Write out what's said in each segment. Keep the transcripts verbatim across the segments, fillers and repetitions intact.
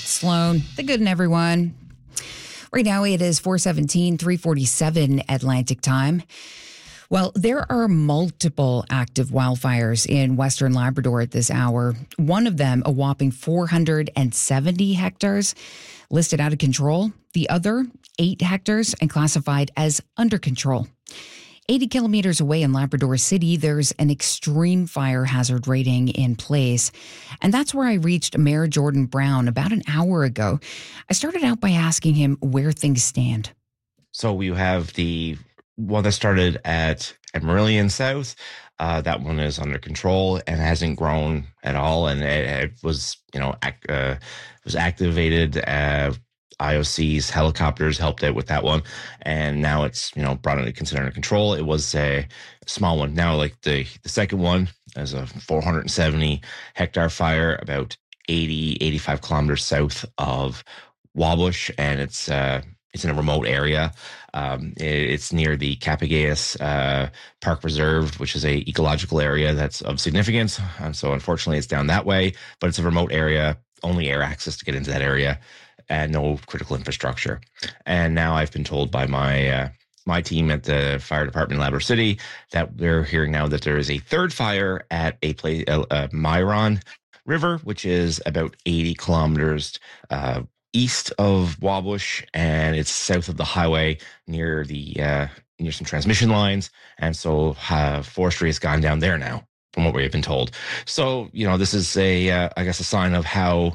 Sloan, the good in everyone. Right now it is four seventeen, three forty-seven Atlantic time. Well, there are multiple active wildfires in Western Labrador at this hour. One of them, a whopping four hundred seventy hectares, listed out of control. The other, eight hectares and classified as under control. eighty kilometers away in Labrador City, there's an extreme fire hazard rating in place. And that's where I reached Mayor Jordan Brown about an hour ago. I started out by asking him where things stand. So we have the one that started at Emerilion South. Uh, that one is under control and hasn't grown at all. And it, it was, you know, ac- uh, was activated. Uh, I O C's helicopters helped out with that one, and now it's, you know, brought into consider under control. It was a small one. Now, like the the second one is a four hundred seventy hectare fire, about eighty, eighty-five kilometers south of Wabush, and it's uh, it's in a remote area. Um, it, it's near the Capagayas uh, Park Reserve, which is a ecological area that's of significance. And so, unfortunately, it's down that way, but it's a remote area. Only air access to get into that area. And no critical infrastructure. And now I've been told by my uh, my team at the fire department in Labrador City that they're hearing now that there is a third fire at a place, uh, uh, Myron River, which is about eighty kilometers uh, east of Wabush, and it's south of the highway near the uh, near some transmission lines. And so uh, forestry has gone down there now, from what we've been told. So, you know, this is a uh, I guess a sign of how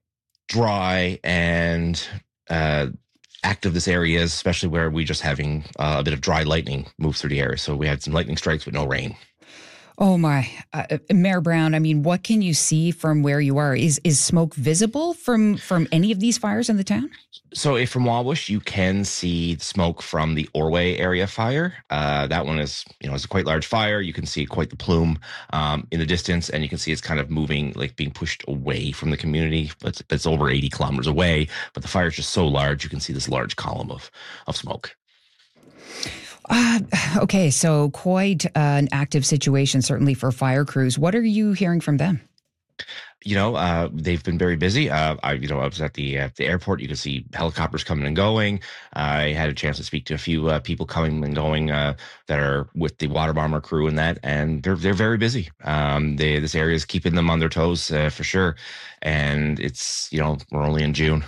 dry and uh, active this area is, especially where we're just having uh, a bit of dry lightning move through the area. So we had some lightning strikes with no rain. Oh my, uh, Mayor Brown, I mean, what can you see from where you are? Is is smoke visible from from any of these fires in the town? So if from Wabush, you can see the smoke from the Orway area fire. Uh, that one is, you know, it's a quite large fire. You can see quite the plume um, in the distance, and you can see it's kind of moving, like being pushed away from the community. But it's, it's over eighty kilometers away, but the fire is just so large, you can see this large column of, of smoke. Uh, okay, so quite uh, an active situation, certainly for fire crews. What are you hearing from them? You know, uh, they've been very busy. Uh, I, you know, I was at the uh, the airport. You can see helicopters coming and going. I had a chance to speak to a few uh, people coming and going uh, that are with the water bomber crew and that, and they're they're very busy. Um, they, this area is keeping them on their toes uh, for sure. And it's, you know, we're only in June.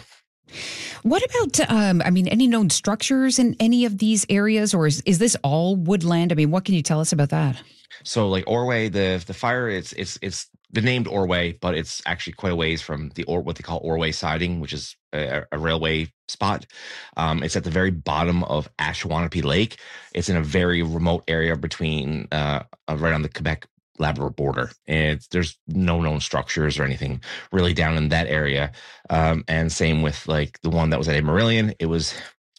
What about, um, I mean, any known structures in any of these areas, or is, is this all woodland? I mean, what can you tell us about that? So like Orway, the the fire, it's it's it's been named Orway, but it's actually quite a ways from the or what they call Orway siding, which is a, a railway spot. Um, it's at the very bottom of Ashwanape Lake. It's in a very remote area between uh, right on the Quebec Labrador border, and there's no known structures or anything really down in that area. Um, and same with like the one that was at Emerilion. It was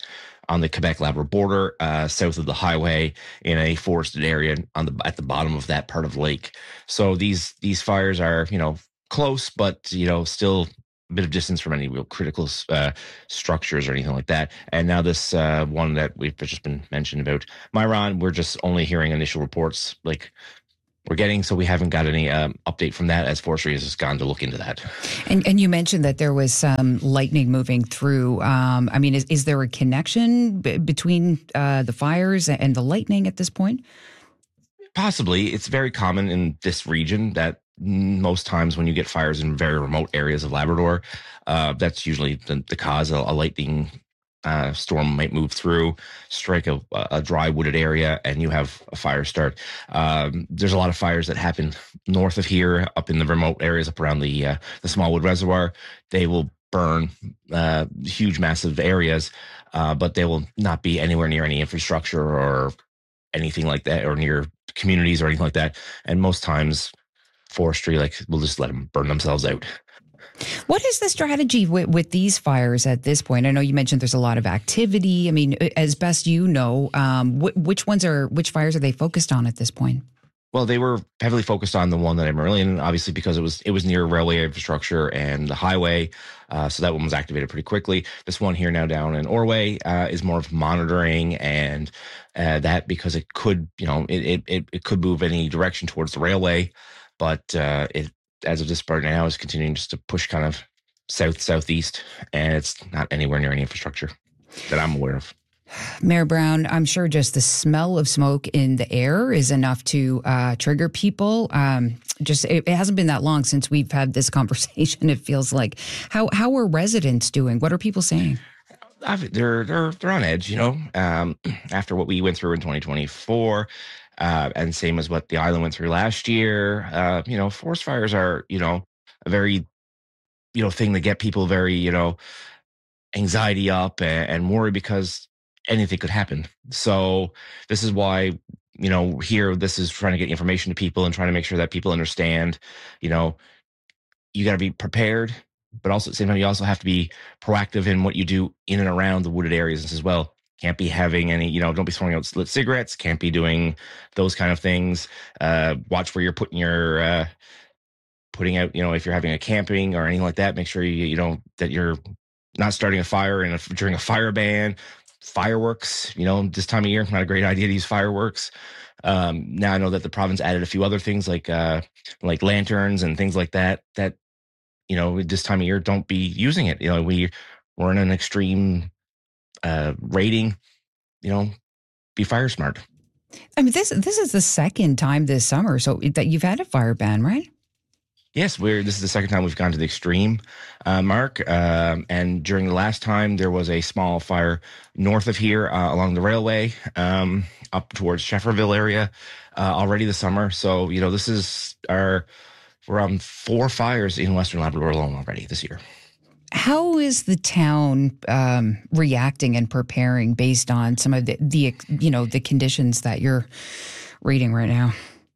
on the Quebec Labrador border, uh, south of the highway, in a forested area on the at the bottom of that part of the lake. So these these fires are, you know, close, but you know, still a bit of distance from any real critical uh, structures or anything like that. And now this uh, one that we've just been mentioned about Myron, we're just only hearing initial reports, like we're getting, so we haven't got any um, update from that, as forestry has gone to look into that. And and you mentioned that there was some lightning moving through. Um, I mean, is, is there a connection b- between uh, the fires and the lightning at this point? Possibly. It's very common in this region that most times when you get fires in very remote areas of Labrador, uh, that's usually the, the cause. A, a lightning Uh, storm might move through, strike a, a dry wooded area, and you have a fire start. Um, there's a lot of fires that happen north of here, up in the remote areas, up around the uh, the Smallwood Reservoir. They will burn uh, huge, massive areas, uh, but they will not be anywhere near any infrastructure or anything like that, or near communities or anything like that. And most times, forestry like will just let them burn themselves out. What is the strategy with, with these fires at this point? I know you mentioned there's a lot of activity. I mean, as best you know, um, wh- which ones are, which fires are they focused on at this point? Well, they were heavily focused on the one that I'm Emerilion, obviously, because it was it was near railway infrastructure and the highway. Uh, so that one was activated pretty quickly. This one here now down in Orway uh, is more of monitoring, and uh, that because it could, you know, it, it it could move any direction towards the railway, but uh, it as of this part now is continuing just to push kind of south southeast, and it's not anywhere near any infrastructure that I'm aware of. Mayor Brown, I'm sure just the smell of smoke in the air is enough to uh, trigger people. Um, just it, it hasn't been that long since we've had this conversation. It feels like how how are residents doing? What are people saying? They're they're they're on edge, you know. Um, after what we went through in twenty twenty-four, uh, and same as what the island went through last year. Uh, you know, forest fires are you know a very you know thing that get people very you know anxiety up and, and worry because anything could happen. So this is why, you know, here, this is trying to get information to people and trying to make sure that people understand, you know, you got to be prepared, but also at the same time, you also have to be proactive in what you do in and around the wooded areas as well. Can't be having any, you know, don't be throwing out lit cigarettes, can't be doing those kind of things. Uh, watch where you're putting your, uh, putting out, you know, if you're having a camping or anything like that, make sure you, you know, that you're not starting a fire in a, during a fire ban. Fireworks, you know, this time of year, not a great idea to use fireworks. Um, now I know that the province added a few other things like uh, like lanterns and things like that. That you know, this time of year, don't be using it. You know, we we're in an extreme uh, rating. You know, be fire smart. I mean, this this is the second time this summer, so that you've had a fire ban, right? Yes, we're. This is the second time we've gone to the extreme, uh, Mark. Um, and during the last time, there was a small fire north of here uh, along the railway, um, up towards Shefferville area, uh, already this summer. So you know, this is our we're on four fires in Western Labrador alone already this year. How is the town um, reacting and preparing based on some of the, the you know the conditions that you're reading right now?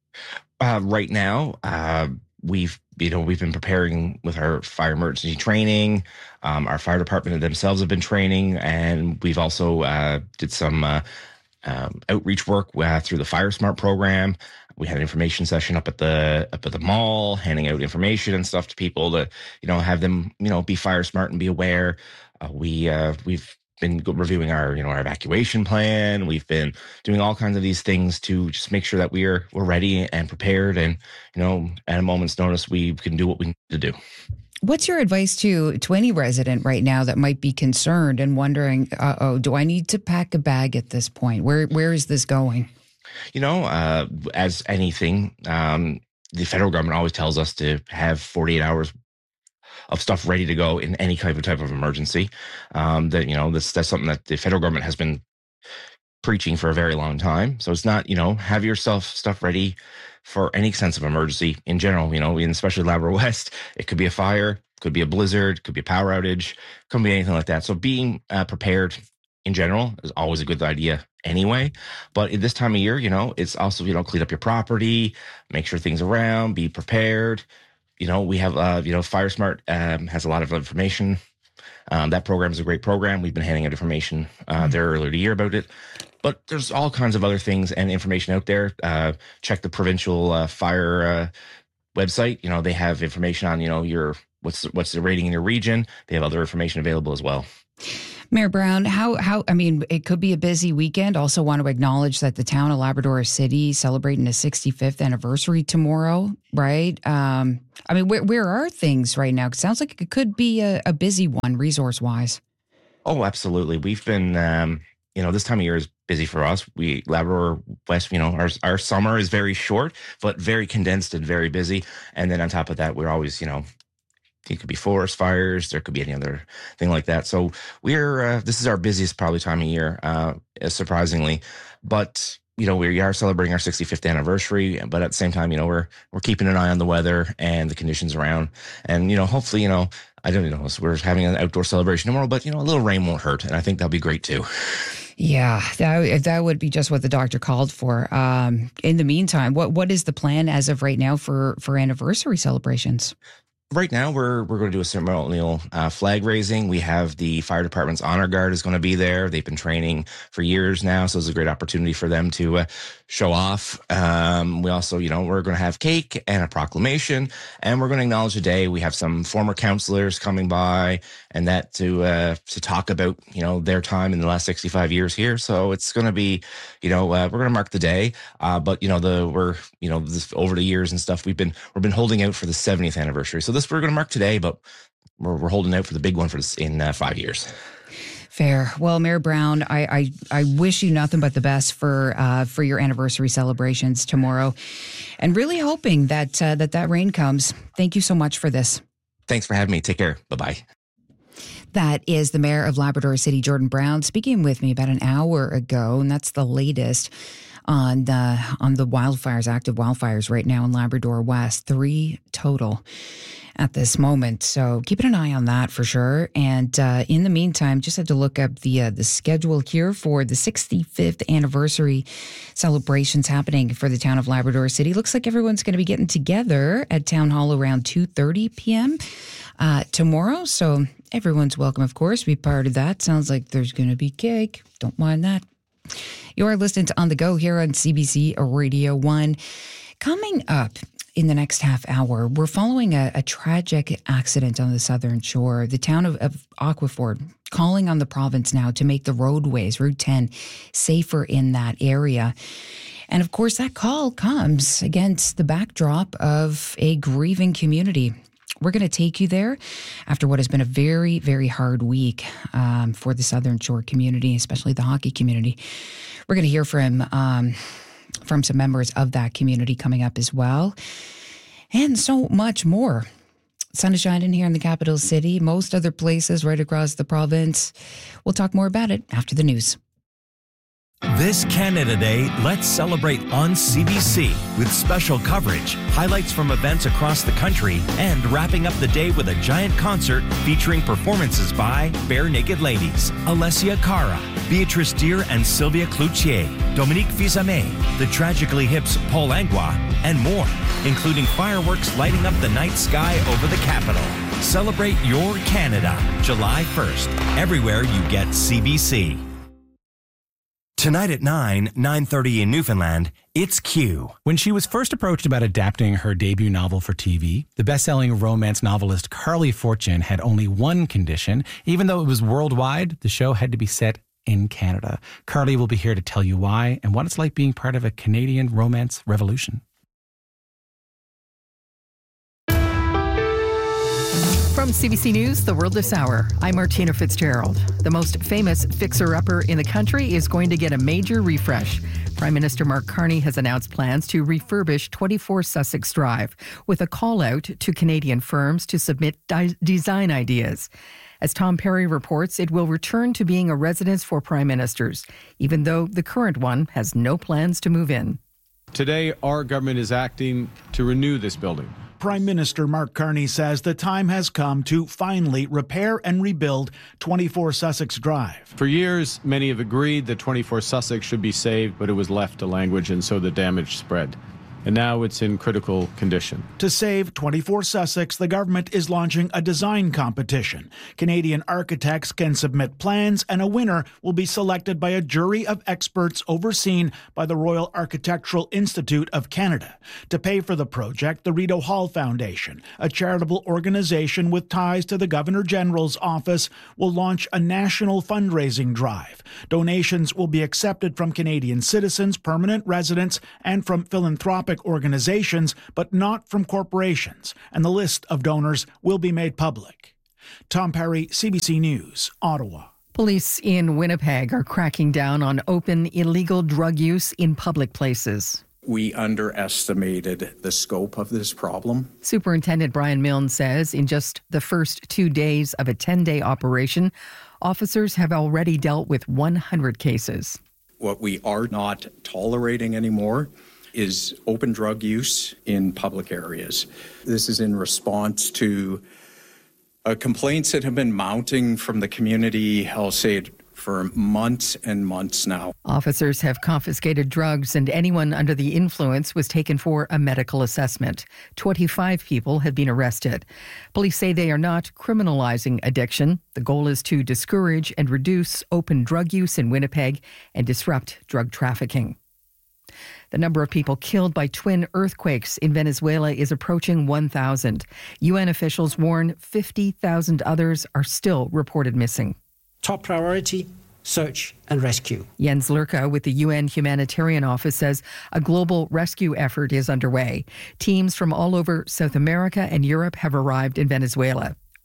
Uh, right now, uh, we've you know we've been preparing with our fire emergency training. Um, our fire department themselves have been training, and we've also uh, did some uh, um, outreach work uh, through the Fire Smart program. We had an information session up at the up at the mall, handing out information and stuff to people to you know have them you know be fire smart and be aware. Uh, we uh, we've been reviewing our you know our evacuation plan. We've been doing all kinds of these things to just make sure that we're we're ready and prepared, and you know at a moment's notice we can do what we need to do. What's your advice to to any resident right now that might be concerned and wondering, uh oh, do I need to pack a bag at this point? Where where is this going? You know, uh, as anything, um, the federal government always tells us to have forty-eight hours of stuff ready to go in any type of type of emergency. Um, that you know, this that's something that the federal government has been preaching for a very long time. So it's not, you know, have yourself stuff ready for any sense of emergency in general. You know, in especially Labrador West, it could be a fire, could be a blizzard, could be a power outage, could be anything like that. So being uh, prepared in general is always a good idea anyway. But at this time of year, you know, it's also, you know, clean up your property, make sure things around, be prepared. You know, we have, uh, you know, Fire Smart um, has a lot of information. Um, that program is a great program. We've been handing out information uh, mm-hmm. there earlier to year about it. But there's all kinds of other things and information out there. Uh, check the provincial uh, fire uh, website. You know, they have information on, you know, your what's what's the rating in your region. They have other information available as well. Mayor Brown, how, how, I mean, it could be a busy weekend. Also want to acknowledge that the town of Labrador City celebrating a sixty-fifth anniversary tomorrow, right? Um, I mean, where, where are things right now? It sounds like it could be a, a busy one resource-wise. Oh, absolutely. We've been, um, you know, this time of year is busy for us. We, Labrador West, you know, our, our summer is very short, but very condensed and very busy. And then on top of that, we're always, you know, it could be forest fires. There could be any other thing like that. So we're uh, this is our busiest probably time of year, uh, surprisingly. But you know we are celebrating our sixty-fifth anniversary. But at the same time, you know we're we're keeping an eye on the weather and the conditions around. And you know hopefully you know I don't know so we're having an outdoor celebration tomorrow. But you know a little rain won't hurt, and I think that'll be great too. Yeah, that that would be just what the doctor called for. Um, in the meantime, what what is the plan as of right now for for anniversary celebrations? Right now, we're we're going to do a ceremonial uh, flag raising. We have the fire department's honor guard is going to be there. They've been training for years now, so it's a great opportunity for them to uh, show off. Um, we also, you know, we're going to have cake and a proclamation, and we're going to acknowledge the day. We have some former councillors coming by, and that to uh, to talk about, you know, their time in the last sixty-five years here. So it's going to be, you know, uh, we're going to mark the day. Uh, but you know, the we're you know this, over the years and stuff, we've been we've been holding out for the seventieth anniversary. So this we're going to mark today, but we're, we're holding out for the big one for this in uh, five years. Fair. Well, Mayor Brown, I, I, I wish you nothing but the best for uh, for your anniversary celebrations tomorrow, and really hoping that uh, that that rain comes. Thank you so much for this. Thanks for having me. Take care. Bye-bye. That is the Mayor of Labrador City, Jordan Brown, speaking with me about an hour ago, and that's the latest on the on the wildfires, active wildfires right now in Labrador West, three total at this moment. So keeping an eye on that for sure. And uh, in the meantime, just had to look up the uh, the schedule here for the sixty-fifth anniversary celebrations happening for the town of Labrador City. Looks like everyone's going to be getting together at Town Hall around two thirty p.m. Uh, tomorrow. So everyone's welcome, of course, to be part of that. Sounds like there's going to be cake. Don't mind that. You are listening to On the Go here on C B C Radio one. Coming up in the next half hour, we're following a, a tragic accident on the southern shore. The town of, of Aquafort calling on the province now to make the roadways, Route ten, safer in that area. And of course, that call comes against the backdrop of a grieving community. We're going to take you there after what has been a very, very hard week um, for the Southern Shore community, especially the hockey community. We're going to hear from um, from some members of that community coming up as well, and so much more. Sun is shining here in the capital city, most other places right across the province. We'll talk more about it after the news. This Canada Day, let's celebrate on C B C with special coverage, highlights from events across the country, and wrapping up the day with a giant concert featuring performances by Bare Naked Ladies, Alessia Cara, Beatrice Deer and Sylvia Cloutier, Dominique Fils-Aimé, the Tragically Hip's Paul Langlois, and more, including fireworks lighting up the night sky over the capital. Celebrate your Canada, July first, everywhere you get C B C. Tonight at nine, nine thirty in Newfoundland, it's Q. When she was first approached about adapting her debut novel for T V, the best-selling romance novelist Carly Fortune had only one condition. Even though it was worldwide, the show had to be set in Canada. Carly will be here to tell you why and what it's like being part of a Canadian romance revolution. From C B C News, The World This Hour, I'm Martina Fitzgerald. The most famous fixer-upper in the country is going to get a major refresh. Prime Minister Mark Carney has announced plans to refurbish twenty-four Sussex Drive, with a call-out to Canadian firms to submit di- design ideas. As Tom Perry reports, it will return to being a residence for prime ministers, even though the current one has no plans to move in. Today, our government is acting to renew this building. Prime Minister Mark Carney says the time has come to finally repair and rebuild twenty-four Sussex Drive. For years, many have agreed that twenty-four Sussex should be saved, but it was left to language, and so the damage spread. And now it's in critical condition. To save twenty-four Sussex, the government is launching a design competition. Canadian architects can submit plans, and a winner will be selected by a jury of experts overseen by the Royal Architectural Institute of Canada. To pay for the project, the Rideau Hall Foundation, a charitable organization with ties to the Governor-General's office, will launch a national fundraising drive. Donations will be accepted from Canadian citizens, permanent residents, and from philanthropic organizations, but not from corporations, and the list of donors will be made public. Tom Perry, C B C News, Ottawa. Police in Winnipeg are cracking down on open illegal drug use in public places. We underestimated the scope of this problem. Superintendent Brian Milne says in just the first two days of a ten-day operation, officers have already dealt with one hundred cases. What we are not tolerating anymore is open drug use in public areas. This is in response to uh, complaints that have been mounting from the community, I'll say it, for months and months now. Officers have confiscated drugs, and anyone under the influence was taken for a medical assessment. twenty-five people have been arrested. Police say they are not criminalizing addiction. The goal is to discourage and reduce open drug use in Winnipeg and disrupt drug trafficking. The number of people killed by twin earthquakes in Venezuela is approaching one thousand. U N officials warn fifty thousand others are still reported missing. Top priority, search and rescue. Jens Lurka with the U N Humanitarian Office says a global rescue effort is underway. Teams from all over South America and Europe have arrived in Venezuela.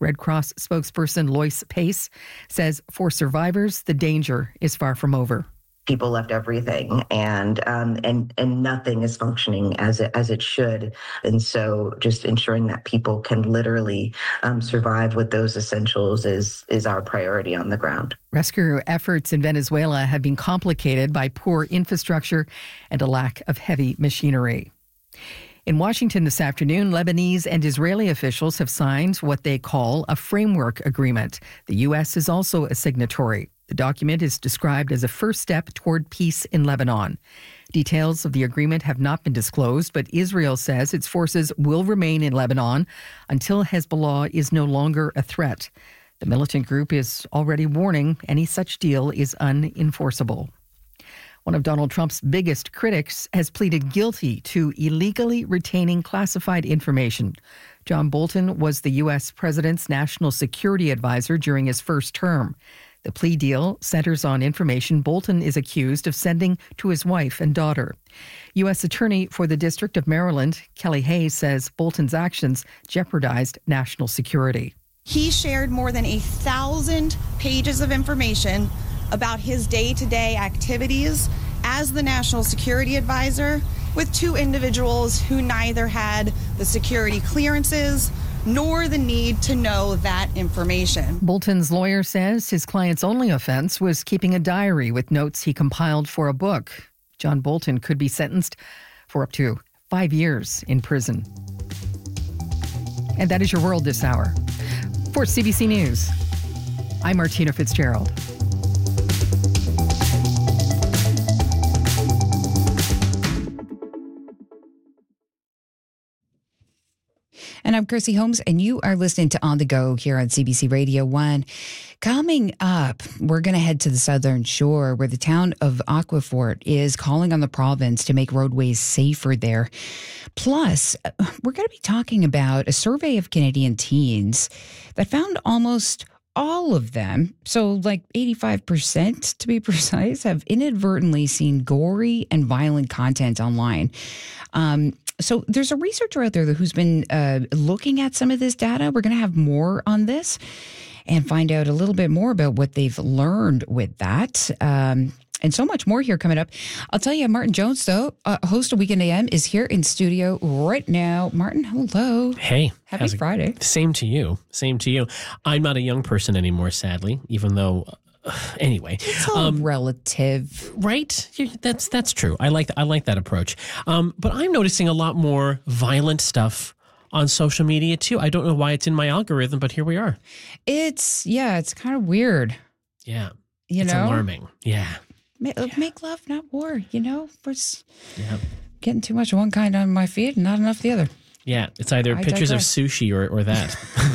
Red Cross spokesperson Lois Pace says for survivors, the danger is far from over. People left everything, and um, and and nothing is functioning as it as it should. And so, just ensuring that people can literally um, survive with those essentials is is our priority on the ground. Rescue efforts in Venezuela have been complicated by poor infrastructure and a lack of heavy machinery. In Washington this afternoon, Lebanese and Israeli officials have signed what they call a framework agreement. The U S is also a signatory. The document is described as a first step toward peace in Lebanon. Details of the agreement have not been disclosed, but Israel says its forces will remain in Lebanon until Hezbollah is no longer a threat. The militant group is already warning any such deal is unenforceable. One of Donald Trump's biggest critics has pleaded guilty to illegally retaining classified information. John Bolton was the U S president's national security advisor during his first term. The plea deal centers on information Bolton is accused of sending to his wife and daughter. U S Attorney for the District of Maryland, Kelly Hayes, says Bolton's actions jeopardized national security. He shared more than a thousand pages of information about his day-to-day activities as the national security advisor with two individuals who neither had the security clearances nor the need to know that information. Bolton's lawyer says his client's only offense was keeping a diary with notes he compiled for a book. John Bolton could be sentenced for up to five years in prison. And that is your world this hour. For C B C News, I'm Martina Fitzgerald. And I'm Chrissy Holmes, and you are listening to On the Go here on C B C Radio one. Coming up, we're going to head to the Southern Shore, where the town of Aquafort is calling on the province to make roadways safer there. Plus, we're going to be talking about a survey of Canadian teens that found almost all of them, so like eighty-five percent to be precise, have inadvertently seen gory and violent content online. Um, So there's a researcher out there who's been uh, looking at some of this data. We're going to have more on this and find out a little bit more about what they've learned with that. Um, and so much more here coming up. I'll tell you, Martin Jones, though, uh, host of Weekend A M, is here in studio right now. Martin, hello. Hey. Happy Friday. It? Same to you. Same to you. I'm not a young person anymore, sadly, even though... Uh, anyway, it's all um, relative, right? That's that's true. I like I like that approach. Um, but I'm noticing a lot more violent stuff on social media too. I don't know why it's in my algorithm, but here we are. It's yeah, it's kind of weird. Yeah, you it's know, alarming. Yeah. Make, yeah, make love, not war. You know, we're yeah. getting too much of one kind on my feed, and not enough of the other. Yeah, it's either I pictures digress. of sushi or, or that.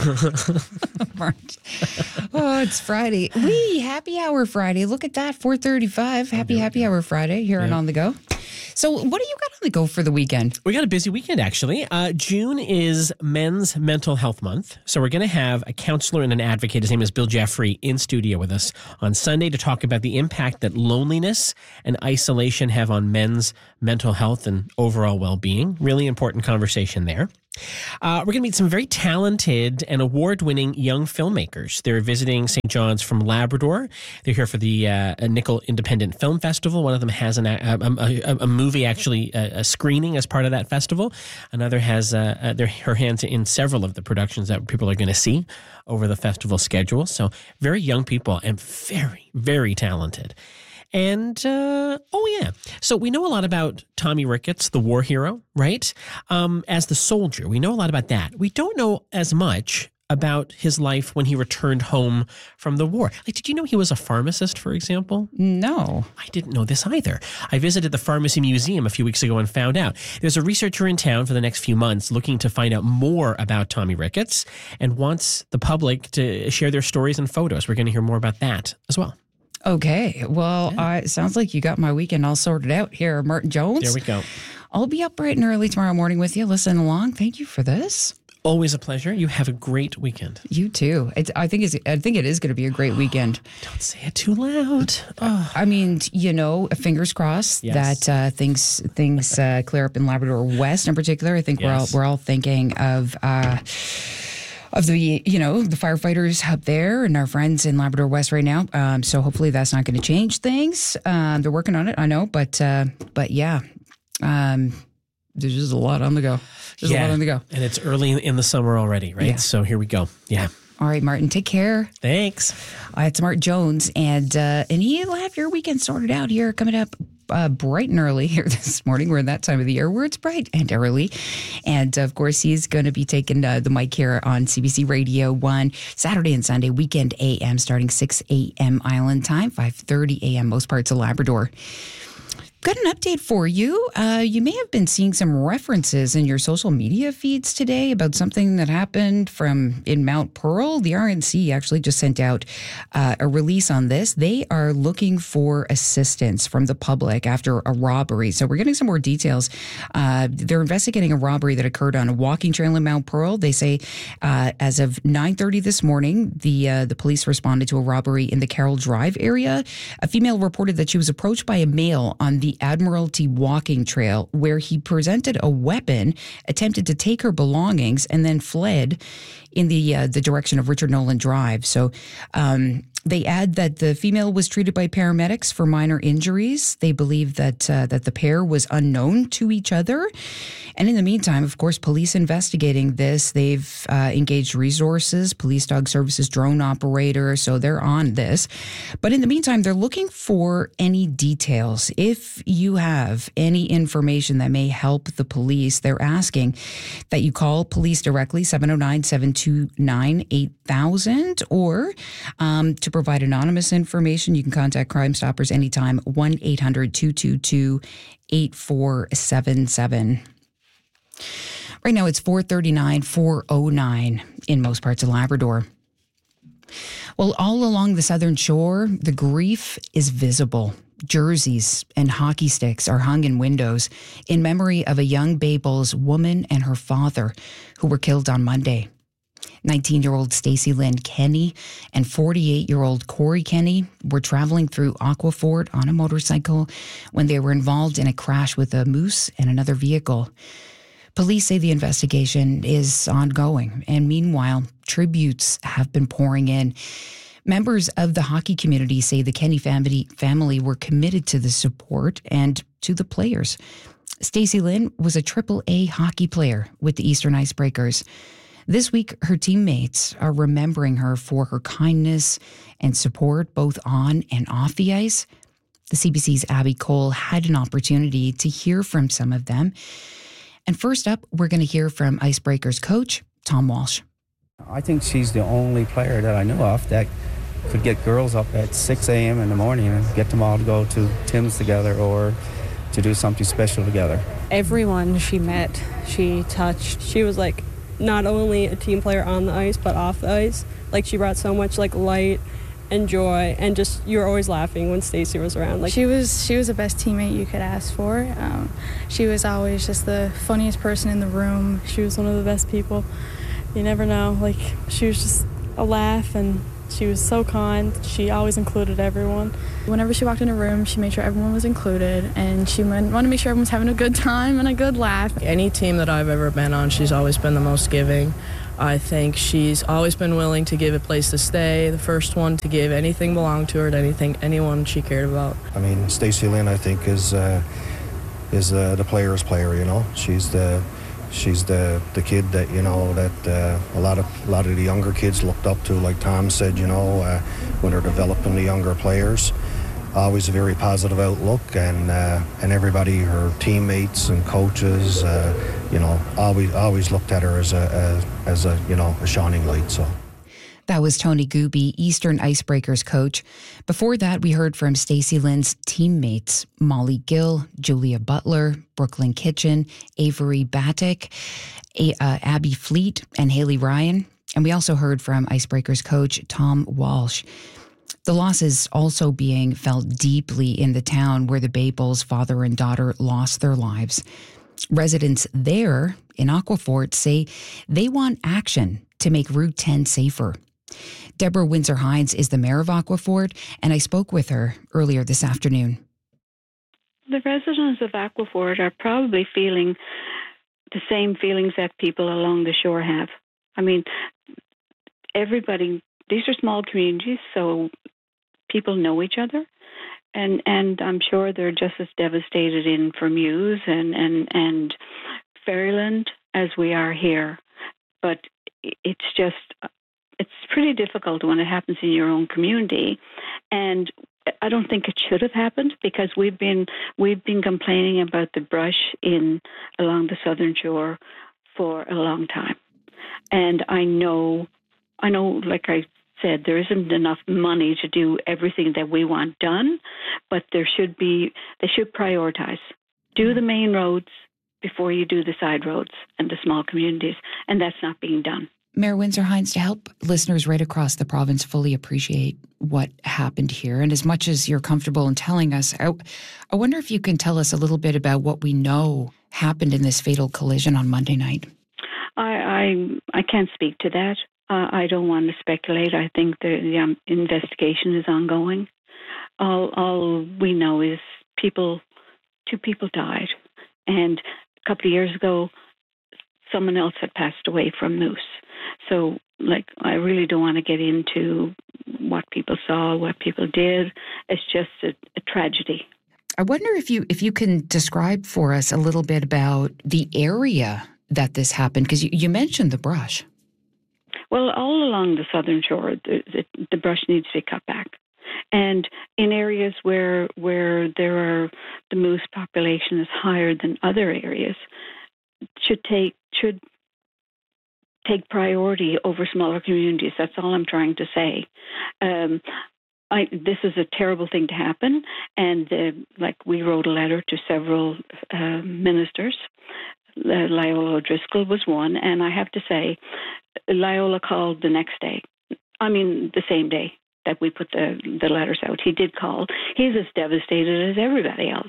Oh, it's Friday. Wee, happy hour Friday. Look at that, four thirty-five. Happy, happy hour Friday here and yeah. On the Go. So what do you got on the go for the weekend? We got a busy weekend, actually. Uh, June is Men's Mental Health Month. So we're going to have a counselor and an advocate. His name is Bill Jeffrey in studio with us on Sunday to talk about the impact that loneliness and isolation have on men's mental health and overall well-being. Really important conversation there. Uh, we're going to meet some very talented and award-winning young filmmakers. They're visiting Saint John's from Labrador. They're here for the uh, Nickel Independent Film Festival. One of them has an, a, a, a movie, actually, a, a screening as part of that festival. Another has uh, uh, their, her hands in several of the productions that people are going to see over the festival schedule. So very young people and very, very talented. And, uh, oh, yeah. So we know a lot about Tommy Ricketts, the war hero, right? Um, as the soldier. We know a lot about that. We don't know as much about his life when he returned home from the war. Like, did you know he was a pharmacist, for example? No. I didn't know this either. I visited the Pharmacy Museum a few weeks ago and found out. There's a researcher in town for the next few months looking to find out more about Tommy Ricketts and wants the public to share their stories and photos. We're going to hear more about that as well. Okay. Well, yeah. uh, it sounds like you got my weekend all sorted out here, Martin Jones. There we go. I'll be up bright and early tomorrow morning with you. Listen along. Thank you for this. Always a pleasure. You have a great weekend. You too. It's, I think it's. I think it is going to be a great weekend. Don't say it too loud. Oh. I mean, you know, fingers crossed yes. that uh, things things uh, clear up in Labrador West in particular. I think yes. we're all we're all thinking of. Uh, of the, you know, the firefighters up there and our friends in Labrador West right now. Um, so hopefully that's not going to change things. Um, they're working on it, I know, but uh, but yeah, um, there's just a lot on the go. There's yeah. a lot on the go. And it's early in the summer already, right? Yeah. So here we go. Yeah. All right, Martin, take care. Thanks. Uh, it's Martin Jones, and uh, and he'll have your weekend sorted out here coming up uh, bright and early here this morning. We're in that time of the year where it's bright and early. And, of course, he's going to be taking uh, the mic here on C B C Radio one, Saturday and Sunday, weekend A M, starting six a.m. Island time, five thirty a.m. most parts of Labrador. Got an update for you. Uh, you may have been seeing some references in your social media feeds today about something that happened from in Mount Pearl. The R N C actually just sent out uh, a release on this. They are looking for assistance from the public after a robbery. So we're getting some more details. Uh, they're investigating a robbery that occurred on a walking trail in Mount Pearl. They say uh, as of nine thirty this morning, the uh, the police responded to a robbery in the Carroll Drive area. A female reported that she was approached by a male on the Admiralty walking trail where he presented a weapon, attempted to take her belongings, and then fled in the uh, the direction of Richard Nolan Drive. So um, they add that the female was treated by paramedics for minor injuries. They believe that uh, that the pair was unknown to each other. And in the meantime, of course, police investigating this. They've uh, engaged resources, police dog services, drone operator. So they're on this. But in the meantime, they're looking for any details. If you have any information that may help the police, they're asking that you call police directly, seven oh nine, seven two nine, eight thousand, or um, to provide anonymous information, you can contact Crime Stoppers anytime, one eight hundred, two two two, eight four seven seven. Right now it's four thirty-nine, four oh nine in most parts of Labrador. Well, all along the southern shore, the grief is visible. Jerseys and hockey sticks are hung in windows in memory of a young Bay Bulls woman and her father who were killed on Monday. nineteen-year-old Stacey Lynn Kenny and forty-eight-year-old Corey Kenny were traveling through Aquafort on a motorcycle when they were involved in a crash with a moose and another vehicle. Police say the investigation is ongoing, and meanwhile, tributes have been pouring in. Members of the hockey community say the Kenny family family were committed to the support and to the players. Stacey Lynn was a triple A hockey player with the Eastern Icebreakers. This week, her teammates are remembering her for her kindness and support both on and off the ice. The C B C's Abby Cole had an opportunity to hear from some of them. And first up, we're going to hear from Icebreakers coach Tom Walsh. I think she's the only player that I know of that could get girls up at six a.m. in the morning and get them all to go to Tim's together or to do something special together. Everyone she met, she touched. She was like not only a team player on the ice, but off the ice. Like she brought so much like light and joy, and just you were always laughing when Stacey was around. Like she was, she was the best teammate you could ask for. Um, she was always just the funniest person in the room. She was one of the best people. You never know. Like she was just a laugh, and she was so kind. She always included everyone. Whenever she walked in a room, she made sure everyone was included, and she wanted to make sure everyone's having a good time and a good laugh. Any team that I've ever been on, she's always been the most giving. I think she's always been willing to give a place to stay, the first one to give anything belonged to her to anything, anyone she cared about. I mean, Stacey Lynn, I think, is uh, is uh, the player's player. You know, she's the she's the the kid that you know that uh, a lot of a lot of the younger kids looked up to. Like Tom said, you know, uh, when they're developing the younger players. Always a very positive outlook, and uh, and everybody, her teammates and coaches, uh, you know, always always looked at her as a, a as a you know a shining light. So that was Tony Gooby, Eastern Icebreakers coach. Before that, we heard from Stacey Lynn's teammates: Molly Gill, Julia Butler, Brooklyn Kitchen, Avery Batik, a- uh, Abby Fleet, and Haley Ryan. And we also heard from Icebreakers coach Tom Walsh. The loss is also being felt deeply in the town where the Bay Bulls father and daughter lost their lives. Residents there in Aquafort say they want action to make Route ten safer. Deborah Windsor-Hines is the mayor of Aquafort, and I spoke with her earlier this afternoon. The residents of Aquafort are probably feeling the same feelings that people along the shore have. I mean, everybody, these are small communities, so people know each other. And and I'm sure they're just as devastated in Fermuse and, and, and Fairyland as we are here. But it's just, it's pretty difficult when it happens in your own community. And I don't think it should have happened because we've been we've been complaining about the brush in along the southern shore for a long time. And I know, I know, like I said, there isn't enough money to do everything that we want done, but there should be, they should prioritize. Do the main roads before you do the side roads and the small communities, and that's not being done. Mayor Windsor-Hynes, to help listeners right across the province fully appreciate what happened here, and as much as you're comfortable in telling us, I, I wonder if you can tell us a little bit about what we know happened in this fatal collision on Monday night. I I, I can't speak to that. Uh, I don't want to speculate. I think the, the um, investigation is ongoing. All, all we know is people, two people died. And a couple of years ago, someone else had passed away from Moose. So, like, I really don't want to get into what people saw, what people did. It's just a, a tragedy. I wonder if you if you can describe for us a little bit about the area that this happened, because you, you mentioned the brush. Well, all along the southern shore, the, the, the brush needs to be cut back. And in areas where where there are the moose population is higher than other areas, should take should take priority over smaller communities. That's all I'm trying to say. Um, I, this is a terrible thing to happen, and uh, like we wrote a letter to several uh, ministers. Uh, Loyola O'Driscoll was one, and I have to say, Loyola called the next day. I mean, the same day that we put the, the letters out. He did call. He's as devastated as everybody else.